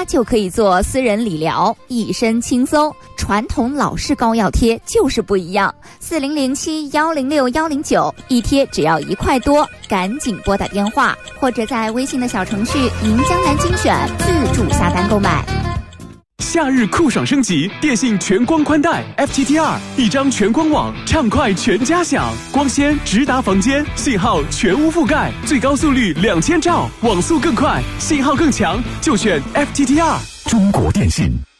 家就可以做私人理疗，一身轻松。传统老式膏药贴就是不一样，4007106109，一贴只要1块多，赶紧拨打电话或者在微信的小程序“您江南精选”自助下单购买。 夏日酷爽升级，电信全光宽带 FTTR， 一张全光网，畅快全家享，光纤直达房间，信号全屋覆盖，最高速率2000兆，网速更快，信号更强，就选 FTTR。 中国电信。